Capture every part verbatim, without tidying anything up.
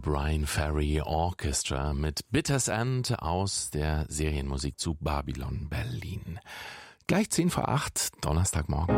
Brian Ferry Orchestra mit Bitters End aus der Serienmusik zu Babylon Berlin. Gleich zehn vor acht, Donnerstagmorgen.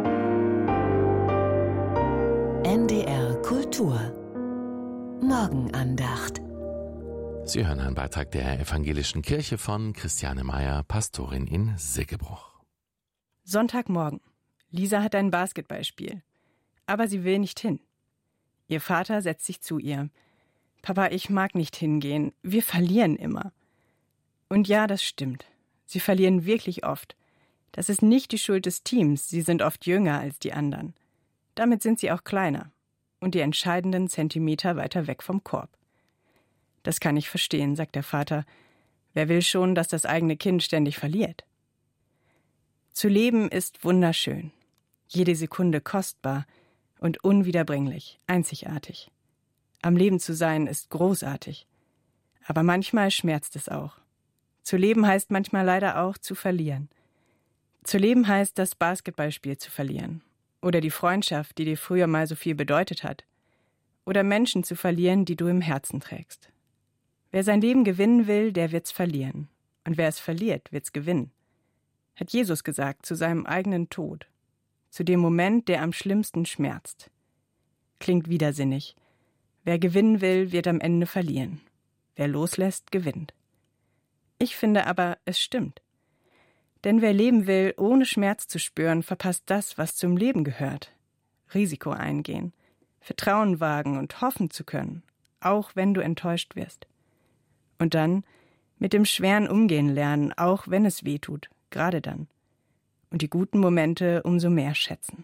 N D R Kultur Morgenandacht. Sie hören einen Beitrag der Evangelischen Kirche von Christiane Meyer, Pastorin in Siggebruch. Sonntagmorgen. Lisa hat ein Basketballspiel. Aber sie will nicht hin. Ihr Vater setzt sich zu ihr. Papa, ich mag nicht hingehen. Wir verlieren immer. Und ja, das stimmt. Sie verlieren wirklich oft. Das ist nicht die Schuld des Teams. Sie sind oft jünger als die anderen. Damit sind sie auch kleiner. Und die entscheidenden Zentimeter weiter weg vom Korb. Das kann ich verstehen, sagt der Vater. Wer will schon, dass das eigene Kind ständig verliert? Zu leben ist wunderschön. Jede Sekunde kostbar und unwiederbringlich, einzigartig. Am Leben zu sein ist großartig. Aber manchmal schmerzt es auch. Zu leben heißt manchmal leider auch zu verlieren. Zu leben heißt, das Basketballspiel zu verlieren. Oder die Freundschaft, die dir früher mal so viel bedeutet hat. Oder Menschen zu verlieren, die du im Herzen trägst. Wer sein Leben gewinnen will, der wird's verlieren. Und wer es verliert, wird's gewinnen. Hat Jesus gesagt zu seinem eigenen Tod. Zu dem Moment, der am schlimmsten schmerzt. Klingt widersinnig. Wer gewinnen will, wird am Ende verlieren. Wer loslässt, gewinnt. Ich finde aber, es stimmt. Denn wer leben will, ohne Schmerz zu spüren, verpasst das, was zum Leben gehört. Risiko eingehen, Vertrauen wagen und hoffen zu können, auch wenn du enttäuscht wirst. Und dann mit dem Schweren umgehen lernen, auch wenn es weh tut, gerade dann. Und die guten Momente umso mehr schätzen.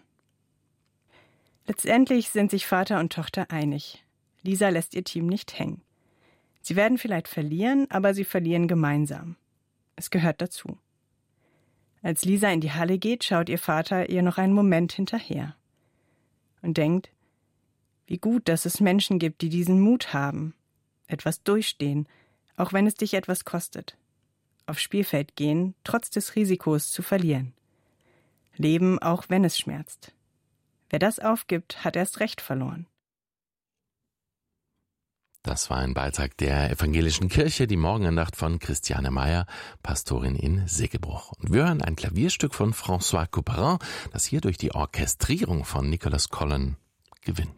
Letztendlich sind sich Vater und Tochter einig. Lisa lässt ihr Team nicht hängen. Sie werden vielleicht verlieren, aber sie verlieren gemeinsam. Es gehört dazu. Als Lisa in die Halle geht, schaut ihr Vater ihr noch einen Moment hinterher. Und denkt, wie gut, dass es Menschen gibt, die diesen Mut haben, etwas durchstehen, auch wenn es dich etwas kostet. Aufs Spielfeld gehen, trotz des Risikos zu verlieren. Leben, auch wenn es schmerzt. Wer das aufgibt, hat erst recht verloren. Das war ein Beitrag der Evangelischen Kirche, die Morgenandacht von Christiane Meyer, Pastorin in Siggebruch. Und wir hören ein Klavierstück von François Couperin, das hier durch die Orchestrierung von Nicolas Collen gewinnt.